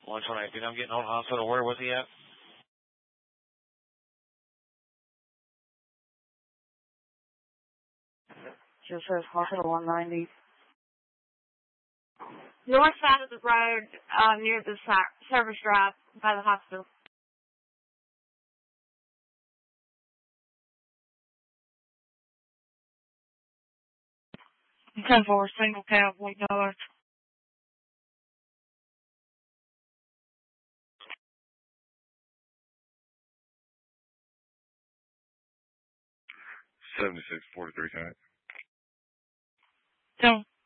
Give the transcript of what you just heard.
128. I'm getting on the hospital. Where was he at? Just says hospital 190. North side of the road, near the service drive by the hospital. 10-4, single cab, $8. 7643 10. Tell